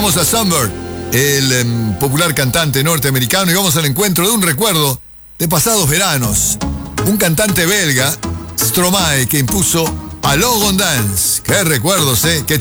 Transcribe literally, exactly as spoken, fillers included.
Escuchamos a Sunbird, el um, popular cantante norteamericano, y vamos al encuentro de un recuerdo de pasados veranos. Un cantante belga, Stromae, que impuso a Logon Dance. Qué recuerdos, ¿eh? Qué